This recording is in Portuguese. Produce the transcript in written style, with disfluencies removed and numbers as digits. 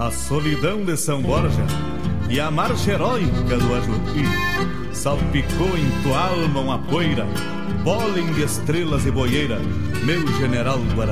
a solidão de São Borja e a marcha heróica do Ajupi. Salpicou em tua alma uma poeira, pólen de estrelas e boieira, meu general Guarani.